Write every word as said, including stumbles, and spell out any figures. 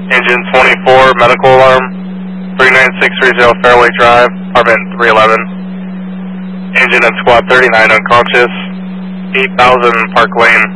Engine twenty-four, medical alarm, three nine six three zero Fairway Drive, apartment three eleven. Engine at squad thirty-nine unconscious, eight thousand Park Lane.